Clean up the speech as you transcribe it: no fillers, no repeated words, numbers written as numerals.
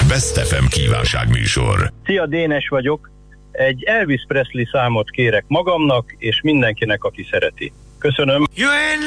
Best FM kívánságműsor. Szia, Dénes vagyok. Egy Elvis Presley számot kérek magamnak, és mindenkinek, aki szereti. Köszönöm.